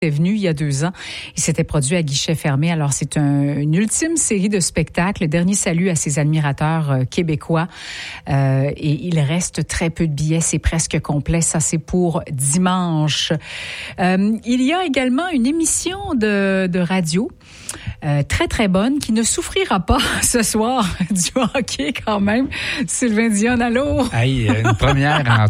est venu il y a 2 ans. Il s'était produit à guichet fermé. Alors, c'est une ultime série de spectacles. Dernier salut à ses admirateurs québécois. Et il reste très peu de billets. C'est presque complet. Ça, c'est pour dimanche. Il y a également une émission de radio très, très bonne qui ne souffrira pas ce soir du hockey quand même. Sylvain Dionne, allô? Hey, une première en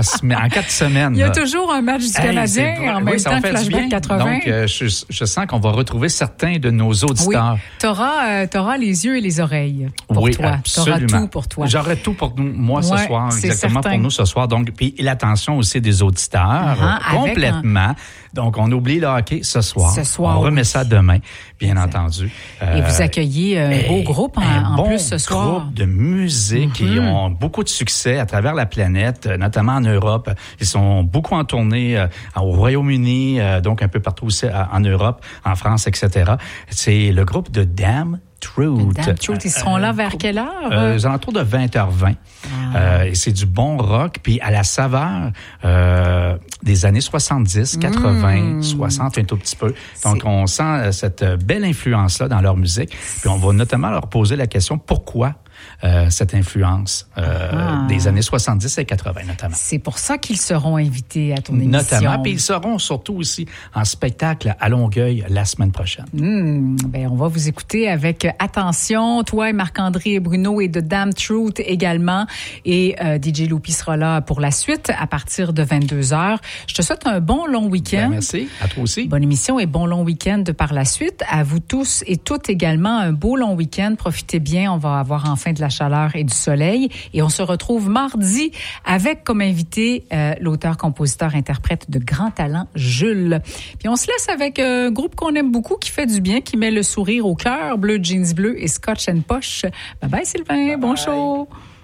4 semaines. Il y a toujours un match du Canadien en même temps que Flashback 80. Donc, je sens qu'on va retrouver certains de nos auditeurs. Oui, t'auras les yeux et les oreilles pour toi. Absolument. T'auras tout pour toi. J'aurai tout pour moi ce soir, exactement certain. pour nous ce soir. Donc, puis l'attention aussi des auditeurs, complètement. Donc, on oublie le hockey ce soir. On remet ça demain, bien entendu. Et vous accueillez un beau groupe en plus ce soir. Un groupe de musique qui ont beaucoup de succès à travers la planète, notamment en Europe. Ils sont beaucoup en tournée au Royaume-Uni, donc un peu partout aussi en Europe, en France, etc. C'est le groupe de Damn Truth. Damn Truth, ils seront là vers quelle heure? Aux alentours de 20h20. Et c'est du bon rock, puis à la saveur des années 70, 80, 60, un tout petit peu. Donc, on sent cette belle influence-là dans leur musique. Puis on va notamment leur poser la question, pourquoi cette influence des années 70 et 80 notamment. C'est pour ça qu'ils seront invités à ton émission. Notamment, puis ils seront surtout aussi en spectacle à Longueuil la semaine prochaine. Ben, on va vous écouter avec attention. Toi et Marc-André et Bruno et de Damn Truth également. Et DJ Loupi sera là pour la suite à partir de 22h. Je te souhaite un bon long week-end. Ben, merci. À toi aussi. Bonne émission et bon long week-end par la suite. À vous tous et toutes également, un beau long week-end. Profitez bien. On va avoir enfin de la chaleur et du soleil. Et on se retrouve mardi avec comme invité l'auteur, compositeur, interprète de grand talent, Jules. Puis on se laisse avec un groupe qu'on aime beaucoup, qui fait du bien, qui met le sourire au cœur, Bleu Jeans Bleu et Scotch and Posh. Bye bye Sylvain, bon show.